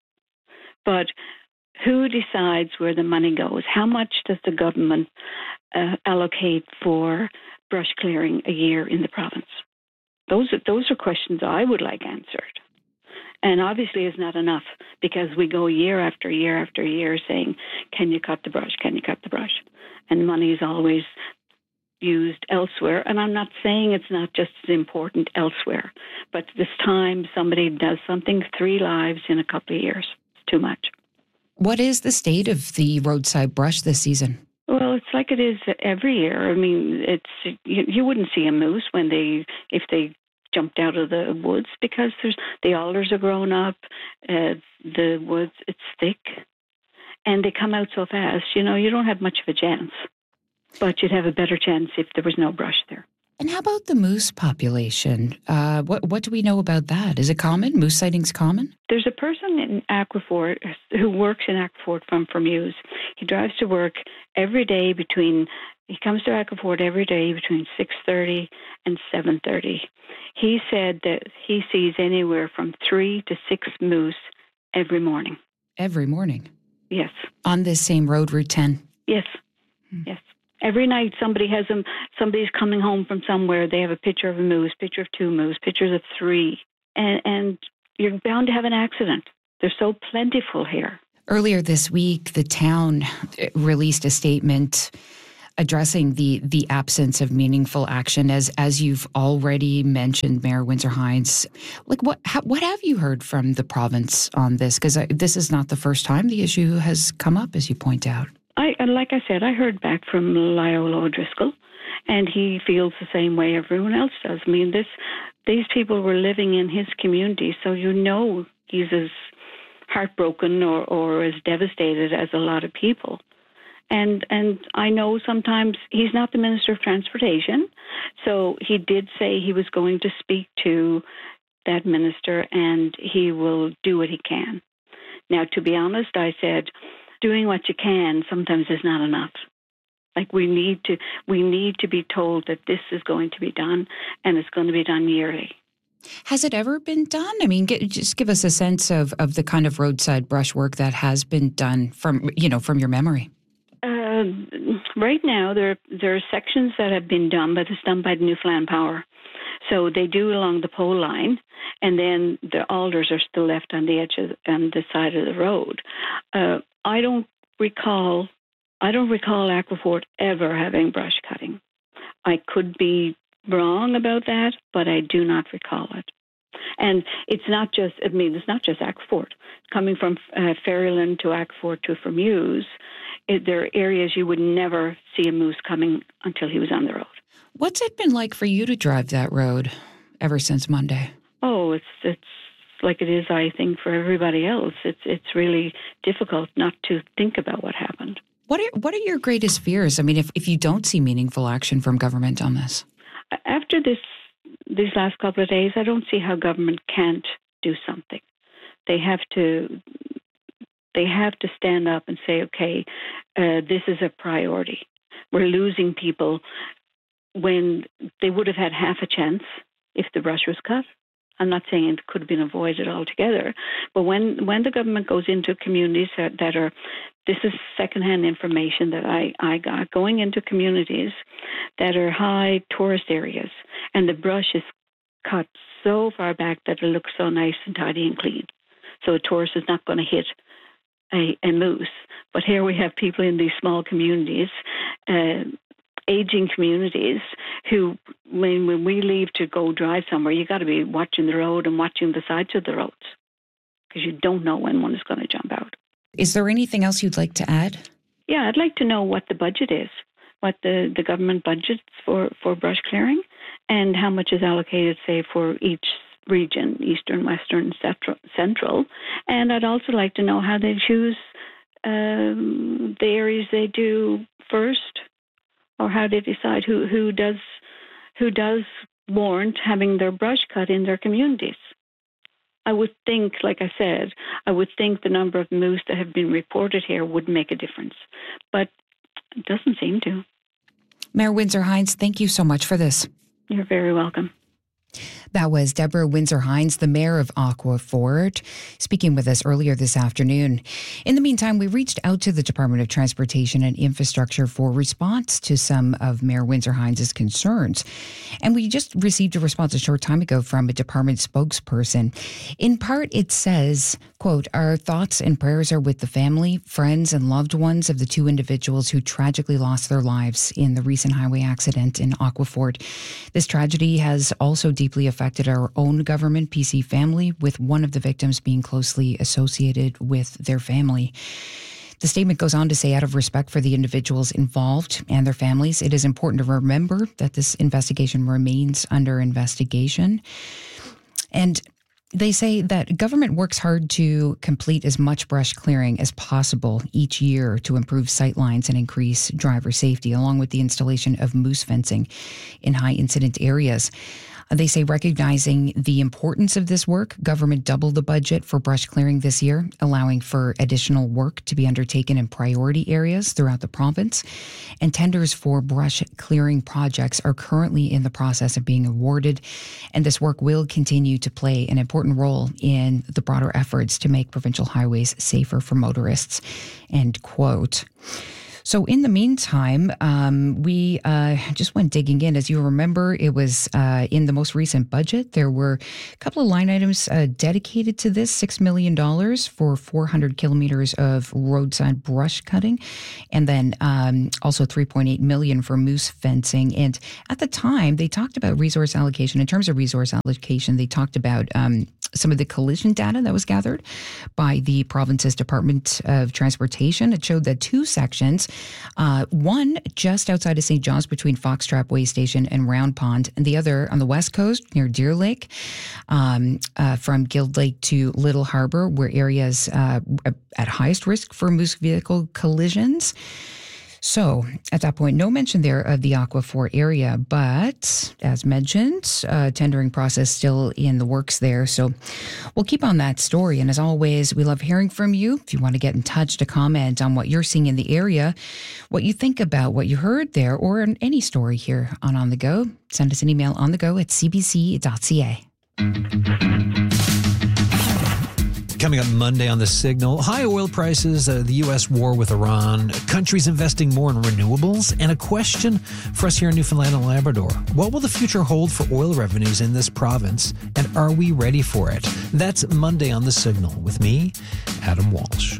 But who decides where the money goes? How much does the government uh, allocate for brush clearing a year in the province? Those are, those are questions I would like answered. And obviously it's not enough because we go year after year after year saying, can you cut the brush? Can you cut the brush? And money is always used elsewhere. And I'm not saying it's not just as important elsewhere, but this time somebody does something, three lives in a couple of years. It's too much. What is the state of the roadside brush this season? Well, it's like it is every year. I mean, it's you, you wouldn't see a moose when they, if they jumped out of the woods because there's the alders are grown up, uh, the woods, it's thick, and they come out so fast. You know, you don't have much of a chance, but you'd have a better chance if there was no brush there. And how about the moose population? Uh, what what do we know about that? Is it common? Moose sightings common? There's a person in Aquafort who works in Aquafort from Fermuse. He drives to work every day between, he comes to Aquafort every day between six thirty and seven thirty. He said that he sees anywhere from three to six moose every morning. Every morning? Yes. On this same road, Route ten? Yes, hmm. yes. Every night somebody has them, somebody's coming home from somewhere, they have a picture of a moose, picture of two moose, pictures of three, and, and you're bound to have an accident. They're so plentiful here. Earlier this week, the town released a statement addressing the the absence of meaningful action, as as you've already mentioned, Mayor Windsor-Hynes. Like, what ha, what have you heard from the province on this? Because this is not the first time the issue has come up, as you point out. I, like I said, I heard back from Loyola O'Driscoll, and he feels the same way everyone else does. I mean, this these people were living in his community, so you know he's as heartbroken or, or as devastated as a lot of people. And and I know sometimes he's not the Minister of Transportation, so he did say he was going to speak to that minister, and he will do what he can. Now, to be honest, I said, doing what you can sometimes is not enough. Like we need to, we need to be told that this is going to be done, and it's going to be done yearly. Has it ever been done? I mean, get, just give us a sense of, of the kind of roadside brush work that has been done from, you know, from your memory. Uh, right now, there there are sections that have been done, but it's done by Newfoundland Power. So they do along the pole line, and then the alders are still left on the edge of on the side of the road. Uh, I don't recall, I don't recall Aquafort ever having brush cutting. I could be wrong about that, but I do not recall it. And it's not just, I mean, it's not just Aquafort. Coming from uh, Ferryland to Aquafort to from Mews, it, there are areas you would never see a moose coming until he was on the road. What's it been like for you to drive that road ever since Monday? Oh, it's it's like it is, I think, for everybody else. It's it's really difficult not to think about what happened. What are, what are your greatest fears? I mean, if, if you don't see meaningful action from government on this? After this, these last couple of days, I don't see how government can't do something. They have to, they have to stand up and say, okay, uh, this is a priority. We're losing people when they would have had half a chance if the brush was cut. I'm not saying it could have been avoided altogether, but when, when the government goes into communities that, that are, this is secondhand information that I, I got, going into communities that are high tourist areas, and the brush is cut so far back that it looks so nice and tidy and clean. So a tourist is not going to hit a, a moose. But here we have people in these small communities, uh, aging communities, who, when, when we leave to go drive somewhere, you got to be watching the road and watching the sides of the roads, because you don't know when one is going to jump out. Is there anything else you'd like to add? Yeah, I'd like to know what the budget is, what the, the government budgets for, for brush clearing, and how much is allocated, say, for each region, eastern, western, central. central. And I'd also like to know how they choose um, the areas they do first, or how they decide who, who does who does warrant having their brush cut in their communities. I would think, like I said, I would think the number of moose that have been reported here would make a difference, but it doesn't seem to. Mayor Windsor-Hynes, thank you so much for this. You're very welcome. That was Deborah Windsor-Hynes, the mayor of Aquafort, speaking with us earlier this afternoon. In the meantime, we reached out to the Department of Transportation and Infrastructure for response to some of Mayor Windsor-Hynes' concerns. And we just received a response a short time ago from a department spokesperson. In part, it says, quote, "Our thoughts and prayers are with the family, friends, and loved ones of the two individuals who tragically lost their lives in the recent highway accident in Aquafort. This tragedy has also deeply affected our own government P C family, with one of the victims being closely associated with their family." The statement goes on to say, out of respect for the individuals involved and their families, it is important to remember that this investigation remains under investigation. And they say that government works hard to complete as much brush clearing as possible each year to improve sightlines and increase driver safety, along with the installation of moose fencing in high incident areas. They say, recognizing the importance of this work, government doubled the budget for brush clearing this year, allowing for additional work to be undertaken in priority areas throughout the province. And tenders for brush clearing projects are currently in the process of being awarded. And this work will continue to play an important role in the broader efforts to make provincial highways safer for motorists. End quote. So in the meantime, um, we uh, just went digging in. As you remember, it was uh, in the most recent budget. There were a couple of line items uh, dedicated to this, six million dollars for four hundred kilometers of roadside brush cutting, and then um, also three point eight million dollars for moose fencing. And at the time, they talked about resource allocation. In terms of resource allocation, they talked about um, some of the collision data that was gathered by the province's Department of Transportation. It showed that two sections, uh, one just outside of Saint John's between Foxtrap Way Station and Round Pond, and the other on the west coast near Deer Lake, um, uh, from Guild Lake to Little Harbour, were areas uh, at highest risk for moose vehicle collisions. So at that point, no mention there of the Aquafort area, but as mentioned, uh, tendering process still in the works there. So we'll keep on that story. And as always, we love hearing from you. If you want to get in touch to comment on what you're seeing in the area, what you think about what you heard there, or any story here on On The Go, send us an email on the go at c b c dot c a. Coming up Monday on The Signal, high oil prices, uh, the U S war with Iran, countries investing more in renewables, and a question for us here in Newfoundland and Labrador. What will the future hold for oil revenues in this province, and are we ready for it? That's Monday on The Signal with me, Adam Walsh.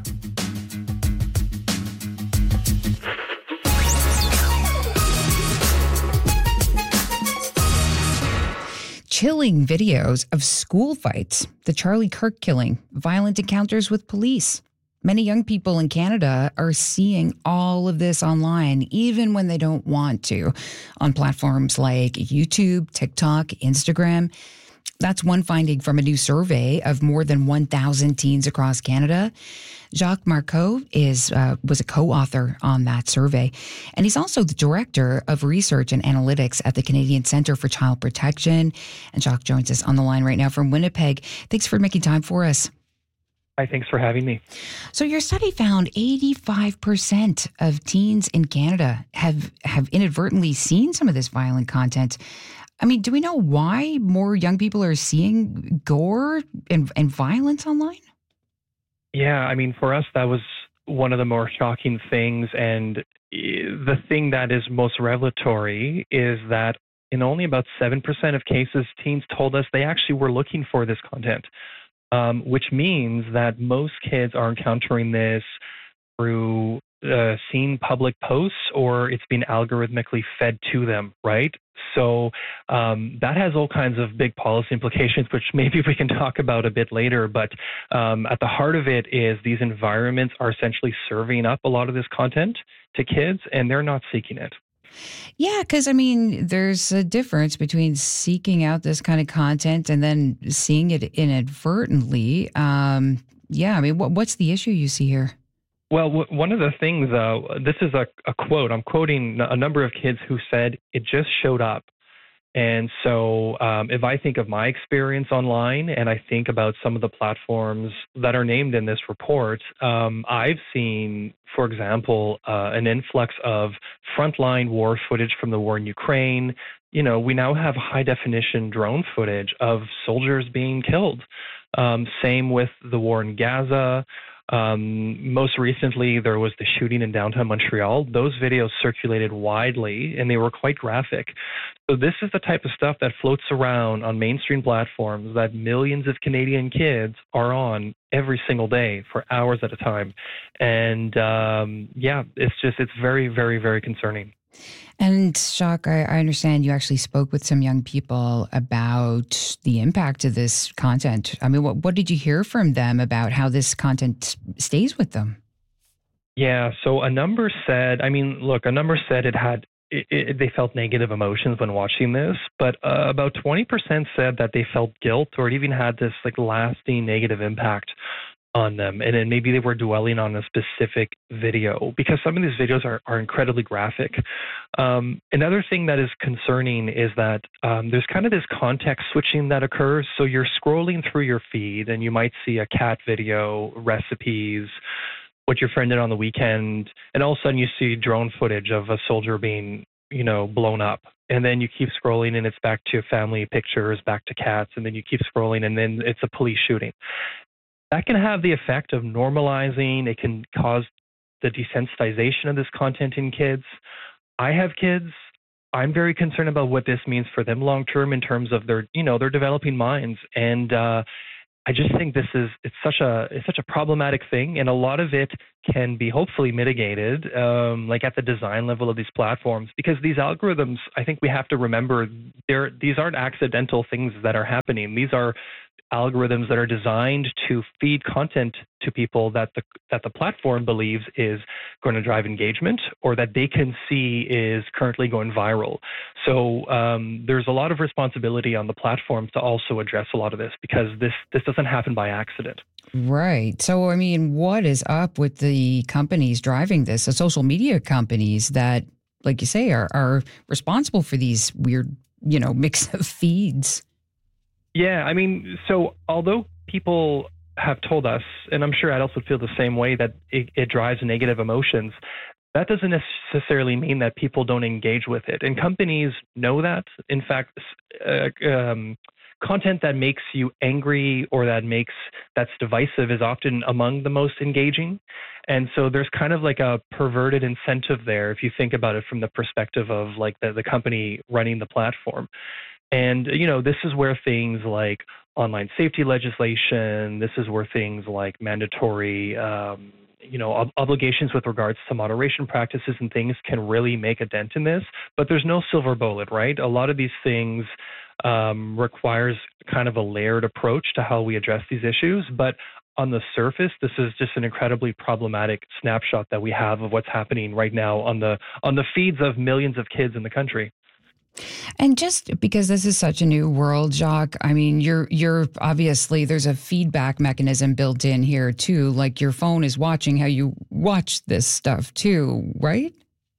chilling videos of school fights, the Charlie Kirk killing, violent encounters with police. Many young people in Canada are seeing all of this online, even when they don't want to, on platforms like YouTube, TikTok, Instagram. That's one finding from a new survey of more than one thousand teens across Canada. Jacques Marcoux is uh, was a co-author on that survey, and he's also the director of research and analytics at the Canadian Centre for Child Protection. And Jacques joins us on the line right now from Winnipeg. Thanks for making time for us. Hi, thanks for having me. So your study found eighty-five percent of teens in Canada have have inadvertently seen some of this violent content. I mean, do we know why more young people are seeing gore and, and violence online? Yeah, I mean, for us, that was one of the more shocking things. And the thing that is most revelatory is that in only about seven percent of cases, teens told us they actually were looking for this content, um, which means that most kids are encountering this through uh, seeing public posts, or it's been algorithmically fed to them, right? So um, that has all kinds of big policy implications, which maybe we can talk about a bit later. But um, at the heart of it is these environments are essentially serving up a lot of this content to kids, and they're not seeking it. Yeah, because I mean, there's a difference between seeking out this kind of content and then seeing it inadvertently. Um, yeah, I mean, what, what's the issue you see here? Well, w- one of the things, uh, this is a, a quote, I'm quoting a number of kids who said, it just showed up. And so um, if I think of my experience online and I think about some of the platforms that are named in this report, um, I've seen, for example, uh, an influx of frontline war footage from the war in Ukraine. You know, we now have high definition drone footage of soldiers being killed. Um, same with the war in Gaza. Um, most recently, there was the shooting in downtown Montreal. Those videos circulated widely, and they were quite graphic. So this is the type of stuff that floats around on mainstream platforms that millions of Canadian kids are on every single day for hours at a time. And um, yeah, it's just, it's very, very, very concerning. And Jacques, I, I understand you actually spoke with some young people about the impact of this content. I mean, what, what did you hear from them about how this content stays with them? Yeah, so a number said, I mean, look, a number said it had, it, it, they felt negative emotions when watching this, but uh, about twenty percent said that they felt guilt or it even had this like lasting negative impact on them. And then maybe they were dwelling on a specific video because some of these videos are, are incredibly graphic. Um, another thing that is concerning is that um, there's kind of this context switching that occurs. So you're scrolling through your feed and you might see a cat video, recipes, what your friend did on the weekend, and all of a sudden you see drone footage of a soldier being, you know, blown up. And then you keep scrolling and it's back to family pictures, back to cats, and then you keep scrolling and then it's a police shooting. That can have the effect of normalizing. It can cause the desensitization of this content in kids. I have kids. I'm very concerned about what this means for them long term in terms of their, you know, their developing minds. And uh, I just think this is it's such a it's such a problematic thing, and a lot of it can be hopefully mitigated, um, like at the design level of these platforms, because these algorithms, I think we have to remember, they're these aren't accidental things that are happening. These are algorithms that are designed to feed content to people that the that the platform believes is going to drive engagement or that they can see is currently going viral. So um, there's a lot of responsibility on the platforms to also address a lot of this because this this doesn't happen by accident. Right. So, I mean, what is up with the companies driving this, the social media companies that, like you say, are, are responsible for these weird, you know, mix of feeds? Yeah, I mean, so although people have told us, and I'm sure adults would feel the same way, that it, it drives negative emotions, that doesn't necessarily mean that people don't engage with it. And companies know that. In fact, uh, um, content that makes you angry or that makes that's divisive is often among the most engaging. And so there's kind of like a perverted incentive there if you think about it from the perspective of like the, the company running the platform. And, you know, this is where things like online safety legislation, this is where things like mandatory, um, you know, ob- obligations with regards to moderation practices and things can really make a dent in this. But there's no silver bullet, right? A lot of these things um, requires kind of a layered approach to how we address these issues. But on the surface, this is just an incredibly problematic snapshot that we have of what's happening right now on the on the feeds of millions of kids in the country. And just because this is such a new world, Jacques, I mean, you're you're obviously there's a feedback mechanism built in here too. Like your phone is watching how you watch this stuff too, right?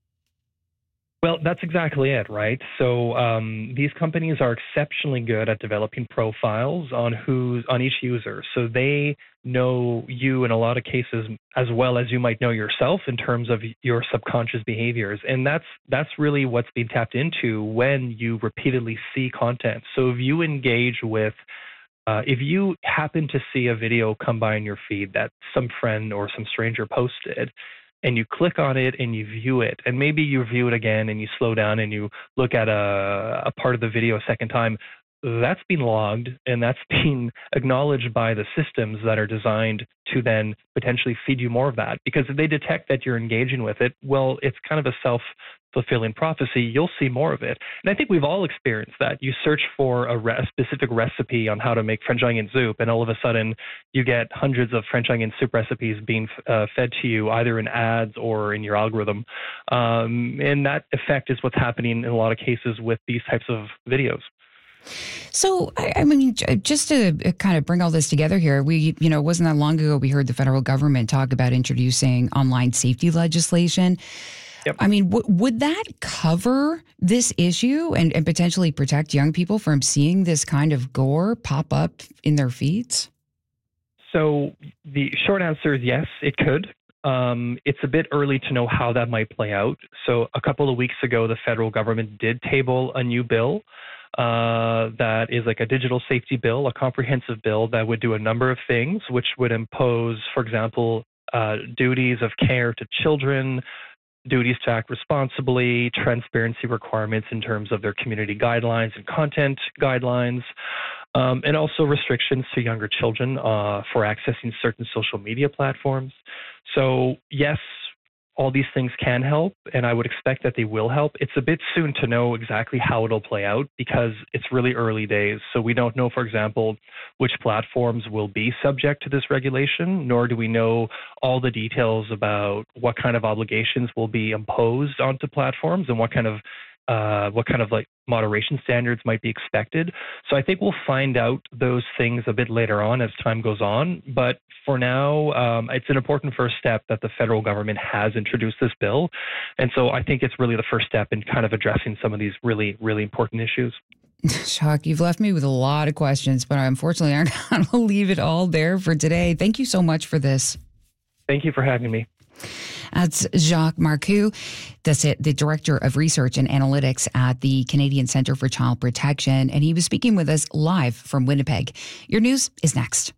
Well, that's exactly it, right? So um, these companies are exceptionally good at developing profiles on who's on each user. So they know you in a lot of cases as well as you might know yourself in terms of your subconscious behaviors. And that's that's really what's being tapped into when you repeatedly see content. So if you engage with Uh, if you happen to see a video come by in your feed that some friend or some stranger posted, and you click on it and you view it, and maybe you view it again and you slow down and you look at a, a part of the video a second time, that's been logged and that's being acknowledged by the systems that are designed to then potentially feed you more of that. Because if they detect that you're engaging with it, well, it's kind of a self-fulfilling prophecy. You'll see more of it. And I think we've all experienced that. You search for a, re- a specific recipe on how to make French onion soup, and all of a sudden you get hundreds of French onion soup recipes being uh, fed to you either in ads or in your algorithm. Um, and that effect is what's happening in a lot of cases with these types of videos. So, I mean, just to kind of bring all this together here, we, you know, it wasn't that long ago we heard the federal government talk about introducing online safety legislation. Yep. I mean, w- would that cover this issue and, and potentially protect young people from seeing this kind of gore pop up in their feeds? So the short answer is yes, it could. Um, it's a bit early to know how that might play out. So a couple of weeks ago, the federal government did table a new bill uh, that is like a digital safety bill, a comprehensive bill that would do a number of things, which would impose, for example, uh, duties of care to children, duties to act responsibly, transparency requirements in terms of their community guidelines and content guidelines, um, and also restrictions to younger children uh, for accessing certain social media platforms. So yes, all these things can help, and I would expect that they will help. It's a bit soon to know exactly how it'll play out because it's really early days. So we don't know, for example, which platforms will be subject to this regulation, nor do we know all the details about what kind of obligations will be imposed onto platforms and what kind of uh, what kind of like moderation standards might be expected. So I think we'll find out those things a bit later on as time goes on. But for now, um, it's an important first step that the federal government has introduced this bill. And so I think it's really the first step in kind of addressing some of these really, really important issues. Jacques, you've left me with a lot of questions, but unfortunately I'm going to leave it all there for today. Thank you so much for this. Thank you for having me. That's Jacques Marcoux, that's it, the Director of Research and Analytics at the Canadian Centre for Child Protection, and he was speaking with us live from Winnipeg. Your news is next.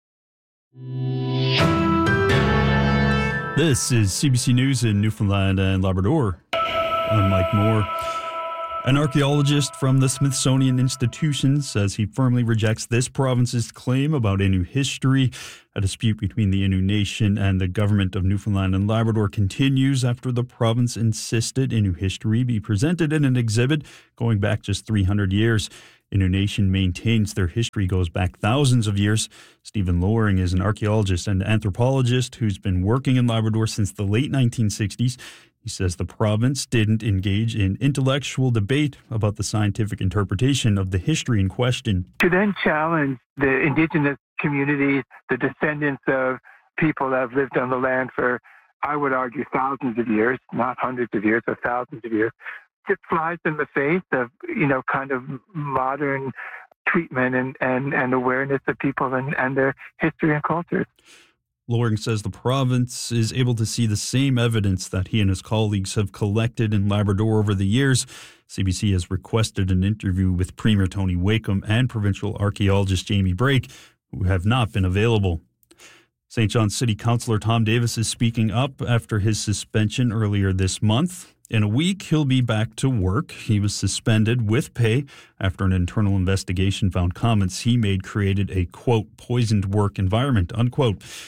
This is C B C News in Newfoundland and Labrador. I'm Mike Moore. An archaeologist from the Smithsonian Institution says he firmly rejects this province's claim about Innu history. A dispute between the Innu Nation and the government of Newfoundland and Labrador continues after the province insisted Innu history be presented in an exhibit going back just three hundred years. Innu Nation maintains their history goes back thousands of years. Stephen Lowering is an archaeologist and anthropologist who's been working in Labrador since the late nineteen sixties. He says the province didn't engage in intellectual debate about the scientific interpretation of the history in question. To then challenge the Indigenous communities, the descendants of people that have lived on the land for, I would argue, thousands of years, not hundreds of years, but thousands of years, it flies in the face of, you know, kind of modern treatment and, and, and awareness of people and, and their history and cultures. Lowering says the province is able to see the same evidence that he and his colleagues have collected in Labrador over the years. C B C has requested an interview with Premier Tony Wakeham and provincial archaeologist Jamie Brake, who have not been available. Saint John City Councillor Tom Davis is speaking up after his suspension earlier this month. In a week, he'll be back to work. He was suspended with pay after an internal investigation found comments he made created a, quote, poisoned work environment, unquote.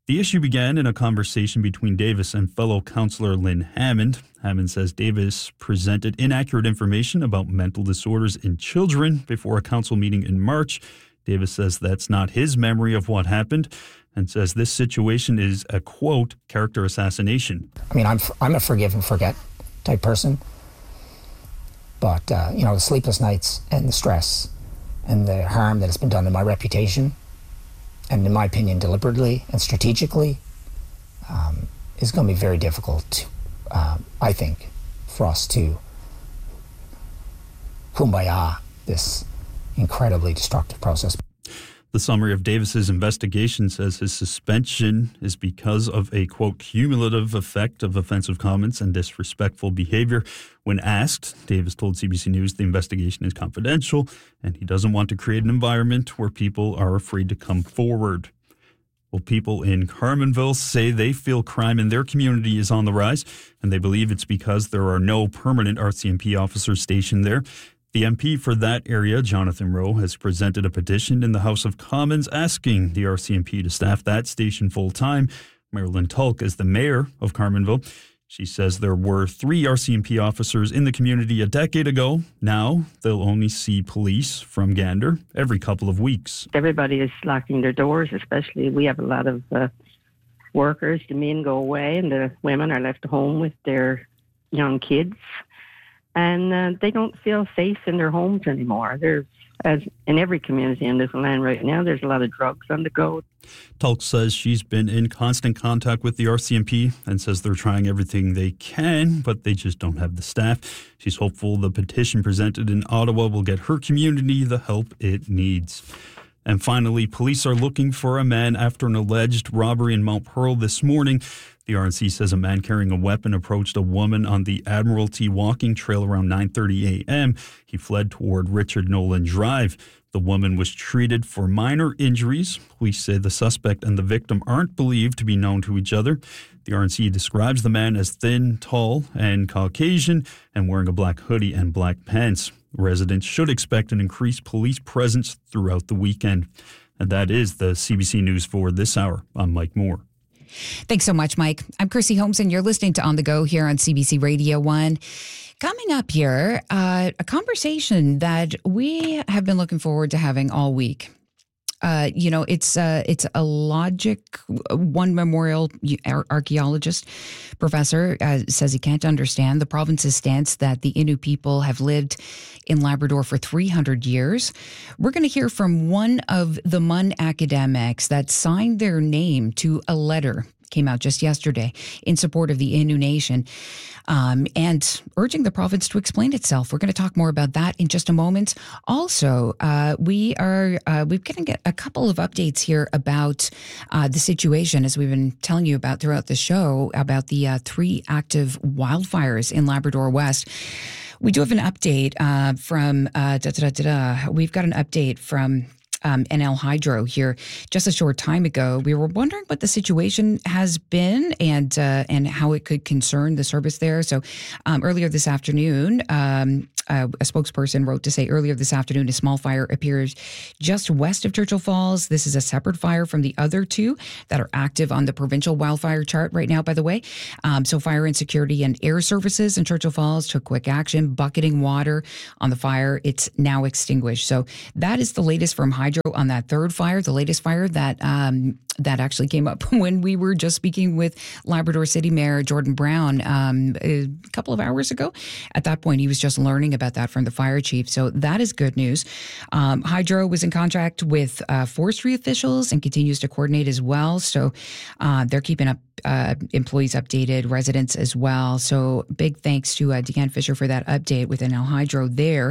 The issue began in a conversation between Davis and fellow councillor Lynn Hammond. Hammond says Davis presented inaccurate information about mental disorders in children before a council meeting in March. Davis says that's not his memory of what happened and says this situation is a, quote, character assassination. I mean, I'm I'm a forgive and forget type person. But, uh, you know, the sleepless nights and the stress and the harm that has been done to my reputation, and in my opinion, deliberately and strategically, um, is going to be very difficult, uh, I think, for us to kumbaya this incredibly destructive process. The summary of Davis's investigation says his suspension is because of a, quote, cumulative effect of offensive comments and disrespectful behavior. When asked, Davis told C B C News the investigation is confidential and he doesn't want to create an environment where people are afraid to come forward. Well, people in Carmanville say they feel crime in their community is on the rise, and they believe it's because there are no permanent R C M P officers stationed there. The M P for that area, Jonathan Rowe, has presented a petition in the House of Commons asking the R C M P to staff that station full-time. Marilyn Tulk is the mayor of Carmanville. She says there were three R C M P officers in the community a decade ago. Now they'll only see police from Gander every couple of weeks. Everybody is locking their doors, especially we have a lot of uh, workers. The men go away and the women are left home with their young kids. And uh, they don't feel safe in their homes anymore. There's, as in every community in Newfoundland right now, there's a lot of drugs on the go. Tulk says she's been in constant contact with the R C M P and says they're trying everything they can, but they just don't have the staff. She's hopeful the petition presented in Ottawa will get her community the help it needs. And finally, police are looking for a man after an alleged robbery in Mount Pearl this morning. The R N C says a man carrying a weapon approached a woman on the Admiralty walking trail around nine thirty a.m. He fled toward Richard Nolan Drive. The woman was treated for minor injuries. Police say the suspect and the victim aren't believed to be known to each other. The R N C describes the man as thin, tall, and Caucasian and wearing a black hoodie and black pants. Residents should expect an increased police presence throughout the weekend. And that is the C B C News for this hour. I'm Mike Moore. Thanks so much, Mike. I'm Chrissy Holmes, and you're listening to On the Go here on C B C Radio one. Coming up here, uh, a conversation that we have been looking forward to having all week. Uh, you know, it's uh, it's a Logic One Memorial archaeologist professor uh, says he can't understand the province's stance that the Innu people have lived in Labrador for three hundred years. We're going to hear from one of the M U N academics that signed their name to a letter, came out just yesterday, in support of the Innu Nation, um, and urging the province to explain itself. We're going to talk more about that in just a moment. Also, uh, we are uh, we're going to get a couple of updates here about uh, the situation, as we've been telling you about throughout the show, about the uh, three active wildfires in Labrador West. We do have an update uh, from uh, da, da, da, da, da. We've got an update from Um, N L Hydro here just a short time ago. We were wondering what the situation has been and uh, and how it could concern the service there. So um, earlier this afternoon, um, uh, a spokesperson wrote to say earlier this afternoon, a small fire appears just west of Churchill Falls. This is a separate fire from the other two that are active on the provincial wildfire chart right now, by the way. Um, so Fire and Security and Air Services in Churchill Falls took quick action, bucketing water on the fire. It's now extinguished. So that is the latest from Hydro on that third fire, the latest fire that um, that actually came up when we were just speaking with Labrador City Mayor Jordan Brown um, a couple of hours ago. At that point, he was just learning about that from the fire chief. So that is good news. Um, Hydro was in contact with uh, forestry officials and continues to coordinate as well. So uh, they're keeping up uh, employees updated, residents as well. So big thanks to uh, Deanne Fisher for that update with N L Hydro there.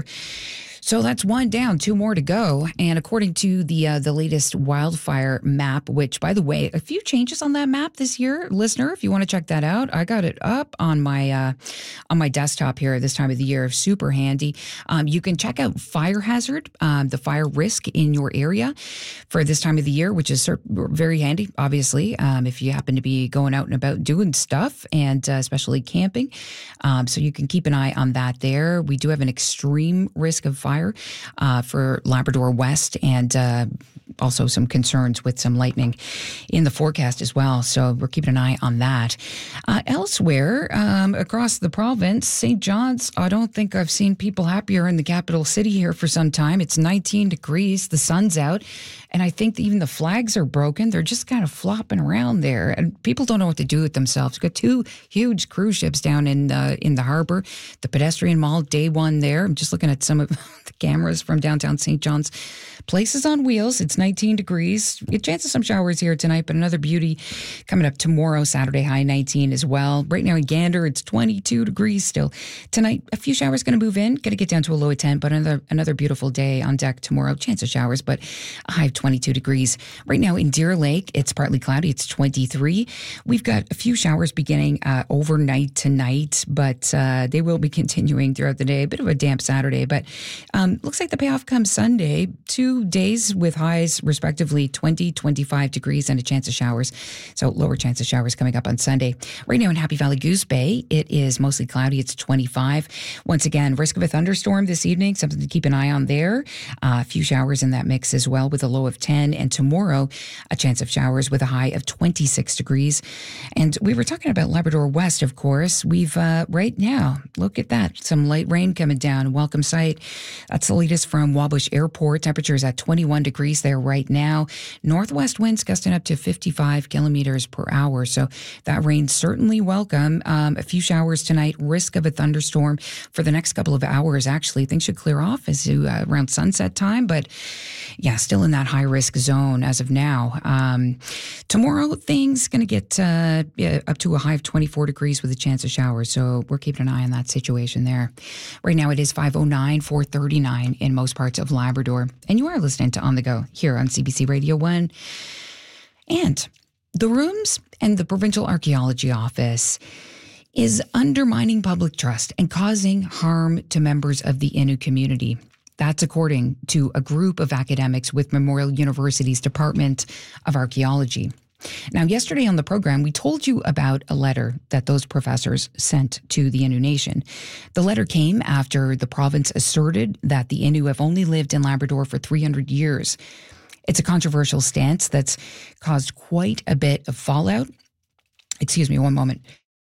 So that's one down, two more to go. And according to the uh, the latest wildfire map, which, by the way, a few changes on that map this year, listener, if you want to check that out, I got it up on my uh, on my desktop here at this time of the year. Super handy. Um, you can check out fire hazard, um, the fire risk in your area for this time of the year, which is very handy, obviously, um, if you happen to be going out and about doing stuff, and uh, especially camping. Um, so you can keep an eye on that there. We do have an extreme risk of fire Uh, for Labrador West and uh, also some concerns with some lightning in the forecast as well. So we're keeping an eye on that. Uh, elsewhere, um, across the province, Saint John's, I don't think I've seen people happier in the capital city here for some time. It's nineteen degrees, the sun's out, and I think even the flags are broken. They're just kind of flopping around there, and people don't know what to do with themselves. We've got two huge cruise ships down in uh, in the harbor, the pedestrian mall, day one there. I'm just looking at some of the cameras from downtown Saint John's. Places on wheels. It's nineteen degrees. A chance of some showers here tonight, but another beauty coming up tomorrow, Saturday, high nineteen as well. Right now in Gander, it's twenty-two degrees still. Tonight, a few showers going to move in. Going to get down to a low of ten, but another another beautiful day on deck tomorrow. Chance of showers, but a high of twenty-two degrees. Right now in Deer Lake, it's partly cloudy. It's twenty-three. We've got a few showers beginning uh, overnight tonight, but uh, they will be continuing throughout the day. A bit of a damp Saturday, but um, looks like the payoff comes Sunday. Two days with highs respectively twenty, twenty-five degrees and a chance of showers. So lower chance of showers coming up on Sunday. Right now in Happy Valley Goose Bay, it is mostly cloudy. It's twenty-five. Once again, risk of a thunderstorm this evening, something to keep an eye on there. Uh, a few showers in that mix as well with a low of ten. And tomorrow, a chance of showers with a high of twenty-six degrees. And we were talking about Labrador West, of course. We've, uh, right now, look at that. Some light rain coming down. Welcome sight. That's the latest from Wabush Airport. Temperatures at twenty-one degrees there right now. Northwest winds gusting up to fifty-five kilometers per hour. So that rain certainly welcome. Um, a few showers tonight. Risk of a thunderstorm for the next couple of hours. Actually, things should clear off as to, uh, around sunset time. But yeah, still in that high risk zone as of now. Um, tomorrow, things going to get uh, yeah, up to a high of twenty-four degrees with a chance of showers. So we're keeping an eye on that situation there. Right now, it is five oh nine, four thirty-nine in most parts of Labrador. And you are listening to On the Go here on C B C Radio one. And the rooms and the Provincial Archaeology Office is undermining public trust and causing harm to members of the Innu community. That's according to a group of academics with Memorial University's Department of Archaeology. Now, yesterday on the program, we told you about a letter that those professors sent to the Innu Nation. The letter came after the province asserted that the Innu have only lived in Labrador for three hundred years. It's a controversial stance that's caused quite a bit of fallout. Excuse me, one moment.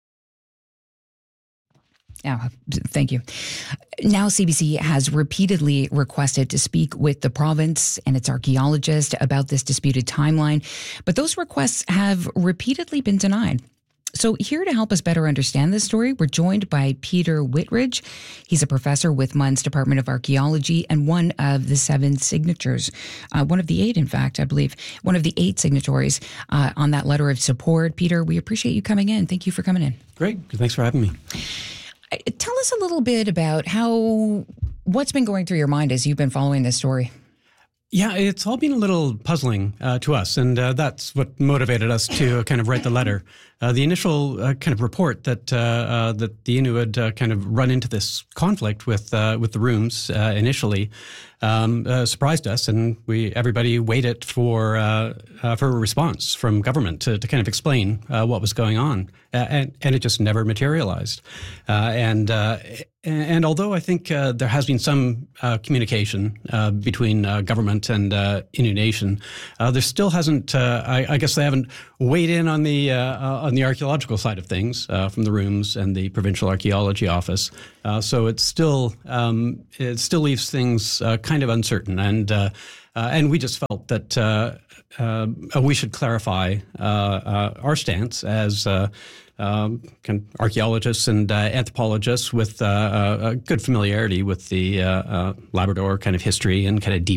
Yeah, thank you. Now C B C has repeatedly requested to speak with the province and its archaeologist about this disputed timeline, but those requests have repeatedly been denied. So here to help us better understand this story, we're joined by Peter Whitridge. He's a professor with M U N's Department of Archaeology and one of the seven signatures, uh, one of the eight, in fact, I believe, one of the eight signatories uh, on that letter of support. Peter, we appreciate you coming in. Thank you for coming in. Great. Thanks for having me. Tell us a little bit about how, what's been going through your mind as you've been following this story. Yeah, it's all been a little puzzling uh, to us, and uh, that's what motivated us to kind of write the letter. Uh, the initial uh, kind of report that uh, uh, that the Innu had uh, kind of run into this conflict with uh, with the rooms uh, initially um, uh, surprised us, and we everybody waited for uh, uh, for a response from government to, to kind of explain uh, what was going on, uh, and and it just never materialized. Uh, and uh, and although I think uh, there has been some uh, communication uh, between uh, government and uh, Innu Nation, uh, there still hasn't. Uh, I, I guess they haven't weighed in on the uh, on the archaeological side of things uh, from the rooms and the Provincial Archaeology Office. Uh, so it's still um, it still leaves things uh, kind of uncertain, and uh, uh, and we just felt that uh, uh, we should clarify uh, uh, our stance as. Uh, Um, kind of archaeologists and uh, anthropologists with uh, a good familiarity with the uh, uh, Labrador kind of history and kind of deep